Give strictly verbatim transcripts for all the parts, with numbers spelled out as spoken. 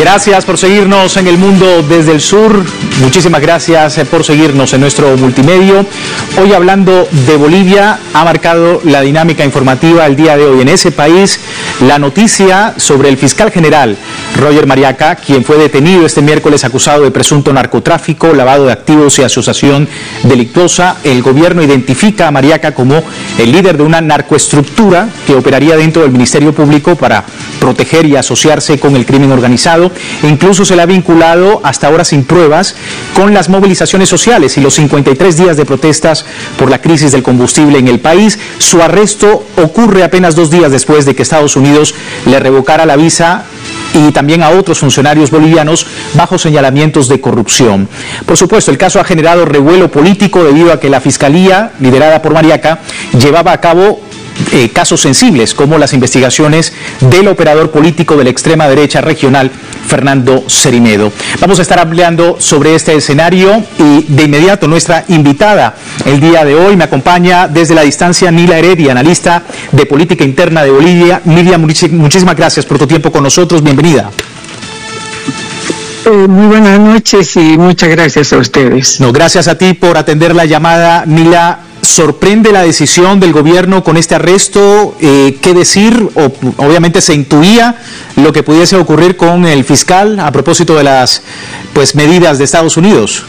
Gracias por seguirnos en El Mundo desde el Sur. Muchísimas gracias por seguirnos en nuestro multimedio. Hoy, hablando de Bolivia, ha marcado la dinámica informativa el día de hoy en ese país la noticia sobre el fiscal general Roger Mariaca, quien fue detenido este miércoles acusado de presunto narcotráfico, lavado de activos y asociación delictuosa. El gobierno identifica a Mariaca como el líder de una narcoestructura que operaría dentro del Ministerio Público para proteger y asociarse con el crimen organizado. E incluso se le ha vinculado, hasta ahora sin pruebas, con las movilizaciones sociales y los cincuenta y tres días de protestas por la crisis del combustible en el país. Su arresto ocurre apenas dos días después de que Estados Unidos le revocara la visa y también a otros funcionarios bolivianos bajo señalamientos de corrupción. Por supuesto, el caso ha generado revuelo político debido a que la Fiscalía, liderada por Mariaca, llevaba a cabo Eh, casos sensibles como las investigaciones del operador político de la extrema derecha regional, Fernando Cerinedo. Vamos a estar hablando sobre este escenario y de inmediato nuestra invitada el día de hoy me acompaña desde la distancia Nila Heredia, analista de política interna de Bolivia. Nila, muchísimas gracias por tu tiempo con nosotros, bienvenida. Eh, muy buenas noches y muchas gracias a ustedes. No, gracias a ti por atender la llamada, Nila. ¿Sorprende la decisión del gobierno con este arresto? Eh, ¿Qué decir? O, obviamente se intuía lo que pudiese ocurrir con el fiscal a propósito de las pues medidas de Estados Unidos.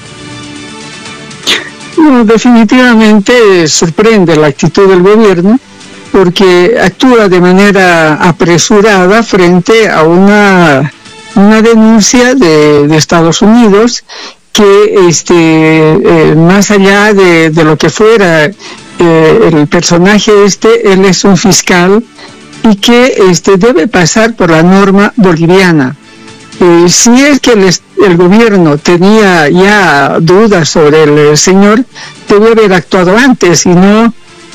No, definitivamente sorprende la actitud del gobierno porque actúa de manera apresurada frente a una, una denuncia de, de Estados Unidos que este eh, más allá de, de lo que fuera eh, el personaje este, él es un fiscal y que este debe pasar por la norma boliviana. Eh, si es que el, el gobierno tenía ya dudas sobre el, el señor, debe haber actuado antes y no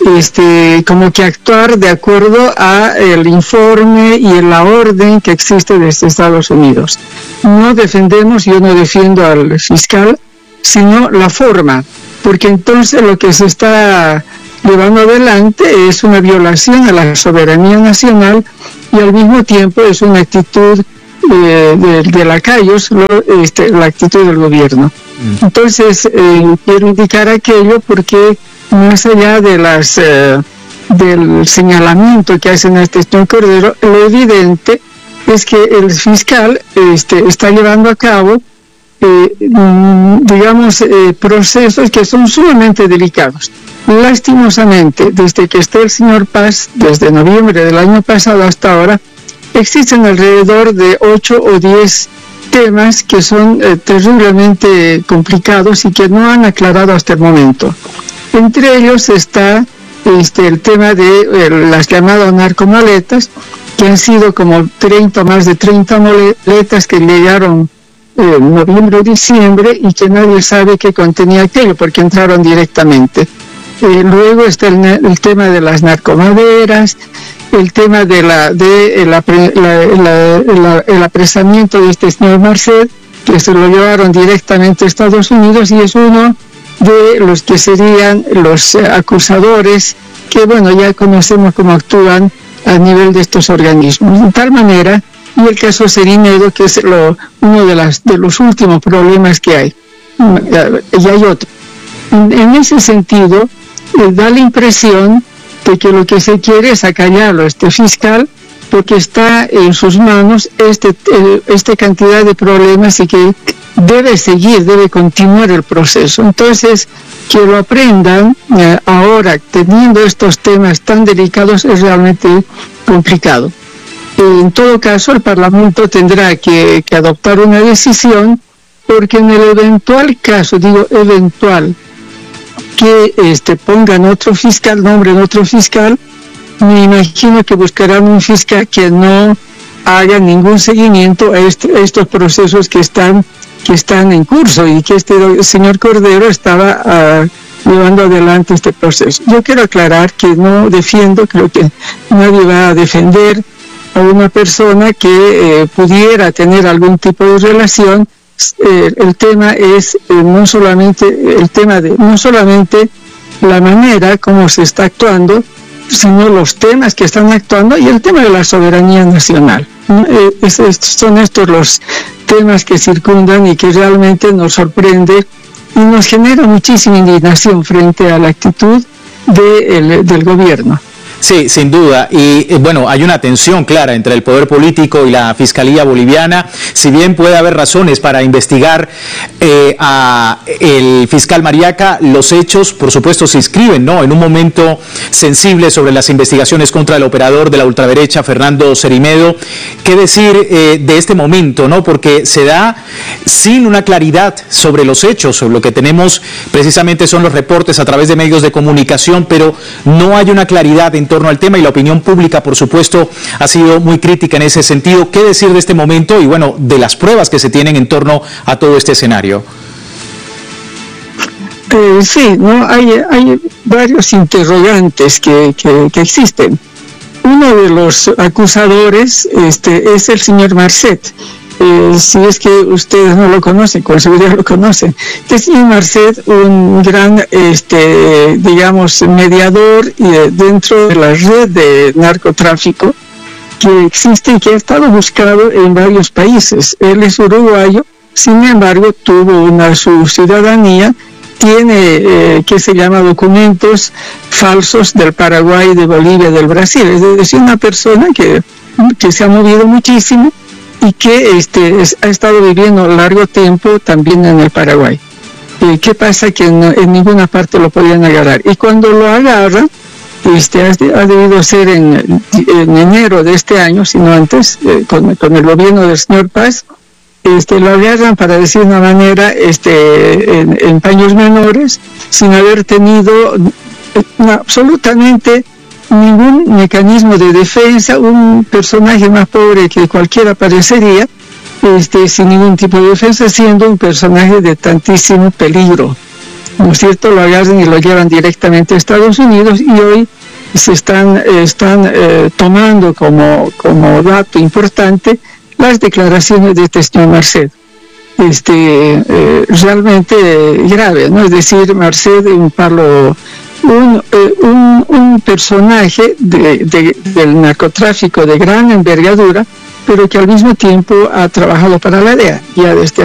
este como que actuar de acuerdo a el informe y la orden que existe desde Estados Unidos. No defendemos, yo no defiendo al fiscal, sino la forma, porque entonces lo que se está llevando adelante es una violación a la soberanía nacional y al mismo tiempo es una actitud eh, de, de lacayos, este, la actitud del gobierno. Entonces, eh, quiero indicar aquello porque más allá de las eh, del señalamiento que hacen a este señor Cordero, lo evidente es que el fiscal este, está llevando a cabo eh, digamos eh, procesos que son sumamente delicados. Lastimosamente, desde que está el señor Paz, desde noviembre del año pasado hasta ahora, existen alrededor de ocho o diez temas que son eh, terriblemente complicados y que no han aclarado hasta el momento. Entre ellos está este, el tema de eh, las llamadas narcomaletas, que han sido como treinta, más de treinta maletas que llegaron en eh, noviembre o diciembre y que nadie sabe qué contenía aquello porque entraron directamente. Eh, luego está el, el tema de las narcomaderas, el tema de la de el, la, la, la, el apresamiento de este señor Marcet, que se lo llevaron directamente a Estados Unidos y es uno de los que serían los eh, acusadores, que bueno, ya conocemos cómo actúan a nivel de estos organismos. De tal manera, y el caso Cerinedo, que es lo, uno de, las, de los últimos problemas que hay, y hay otro. En, en ese sentido, eh, da la impresión de que lo que se quiere es acallarlo a este fiscal, porque está en sus manos este, eh, esta cantidad de problemas y que debe seguir, debe continuar el proceso. Entonces, que lo aprendan eh, ahora, teniendo estos temas tan delicados, es realmente complicado. Eh, en todo caso, el Parlamento tendrá que, que adoptar una decisión, porque en el eventual caso, digo eventual, que este, pongan otro fiscal, nombren otro fiscal, me imagino que buscarán un fiscal que no haga ningún seguimiento a, este, a estos procesos que están que están en curso y que este señor Cordero estaba uh, llevando adelante este proceso. Yo quiero aclarar que no defiendo, creo que nadie va a defender a una persona que eh, pudiera tener algún tipo de relación. Eh, el tema es eh, no solamente el tema de no solamente la manera como se está actuando, sino los temas que están actuando y el tema de la soberanía nacional. Eh, es, es, son estos los temas que circundan y que realmente nos sorprende y nos genera muchísima indignación frente a la actitud de el, del gobierno. Sí, sin duda. Y eh, bueno, hay una tensión clara entre el poder político y la Fiscalía boliviana. Si bien puede haber razones para investigar eh, a el fiscal Mariaca, los hechos, por supuesto, se inscriben, ¿no?, en un momento sensible sobre las investigaciones contra el operador de la ultraderecha, Fernando Cerimedo. ¿Qué decir eh, de este momento, no? Porque se da sin una claridad sobre los hechos. Sobre lo que tenemos precisamente son los reportes a través de medios de comunicación, pero no hay una claridad en torno al tema y la opinión pública, por supuesto, ha sido muy crítica en ese sentido. ¿Qué decir de este momento y, bueno, de las pruebas que se tienen en torno a todo este escenario? Eh, sí, no hay, hay varios interrogantes que, que, que existen. Uno de los acusadores este, es el señor Marcet. Eh, si es que ustedes no lo conocen, con seguridad lo conocen. Este señor Marcet, un gran, este, digamos, mediador eh, dentro de la red de narcotráfico que existe y que ha estado buscado en varios países. Él es uruguayo, sin embargo, tuvo una su ciudadanía, tiene, eh, que se llama documentos falsos del Paraguay, de Bolivia, del Brasil. Es decir, una persona que, que se ha movido muchísimo y que este, es, ha estado viviendo largo tiempo también en el Paraguay. Eh, ¿Qué pasa? Que no, en ninguna parte lo podían agarrar. Y cuando lo agarran, este, ha, ha debido ser en, en enero de este año, sino antes, eh, con, con el gobierno del señor Paz, este, lo agarran, para decir de una manera, este, en, en paños menores, sin haber tenido una, absolutamente ningún mecanismo de defensa, un personaje más pobre que cualquiera parecería, este, sin ningún tipo de defensa, siendo un personaje de tantísimo peligro, ¿no es cierto? Lo agarran y lo llevan directamente a Estados Unidos y hoy se están, están eh, tomando como, como dato importante las declaraciones de este señor Marcet. Este, eh, realmente grave, ¿no? Es decir, Marcet, un palo... Un, eh, un, un personaje de, de, del narcotráfico de gran envergadura, pero que al mismo tiempo ha trabajado para la D E A ya desde